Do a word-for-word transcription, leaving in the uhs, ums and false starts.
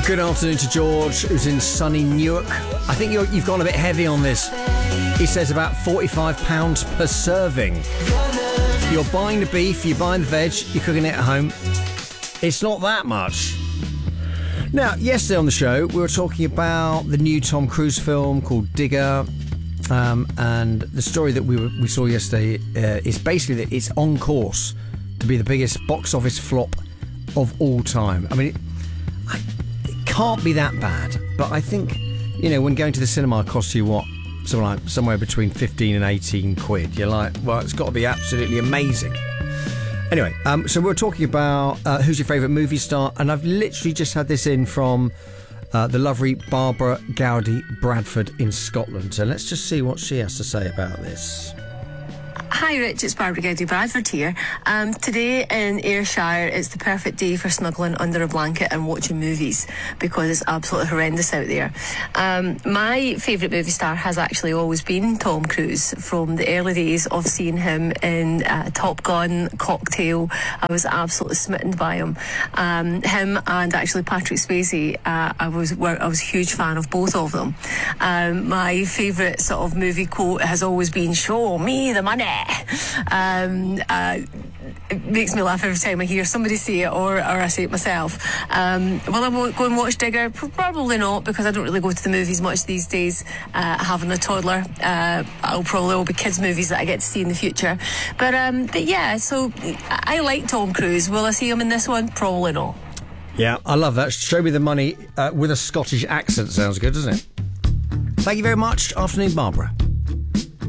Good afternoon to George, who's in sunny Newark. I think you're, you've gone a bit heavy on this. He says about forty-five pounds per serving. You're buying the beef, you're buying the veg, you're cooking it at home. It's not that much. Now, yesterday on the show, we were talking about the new Tom Cruise film called Digger. Um, and the story that we were, we saw yesterday uh, is basically that it's on course to be the biggest box office flop of all time. I mean, it, I, it can't be that bad, but I think, you know, when going to the cinema costs you what? Something like somewhere between fifteen and eighteen quid. You're like, well, it's got to be absolutely amazing. Anyway, um, so we're talking about uh, who's your favourite movie star, and I've literally just had this in from uh, the lovely Barbara Gowdy Bradford in Scotland. So let's just see what she has to say about this. Hi Rich, it's Barbara Gowdy Bradford here. Um, today in Ayrshire, it's the perfect day for snuggling under a blanket and watching movies because it's absolutely horrendous out there. Um, my favourite movie star has actually always been Tom Cruise. From the early days of seeing him in uh, Top Gun, Cocktail, I was absolutely smitten by him. Um, him and actually Patrick Swayze, uh, I was were, I was a huge fan of both of them. Um, my favourite sort of movie quote has always been "Show me the money." Um, uh, it makes me laugh every time I hear somebody say it or, or I say it myself. Um, will I go and watch Digger? Probably not, because I don't really go to the movies much these days. Uh, having a toddler, uh, I'll probably all be kids' movies that I get to see in the future. But, um, but yeah, so I like Tom Cruise. Will I see him in this one? Probably not. Yeah, I love that. Show me the money uh, with a Scottish accent. Sounds good, doesn't it? Thank you very much. Afternoon, Barbara.